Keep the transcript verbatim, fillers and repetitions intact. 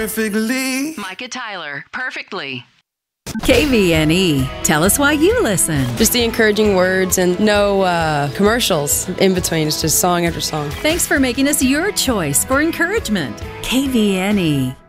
perfectly. Micah Tyler, Perfectly. K V N E. Tell us why you listen. Just the encouraging words and no uh, commercials in between. It's just song after song. Thanks for making us your choice for encouragement. K V N E.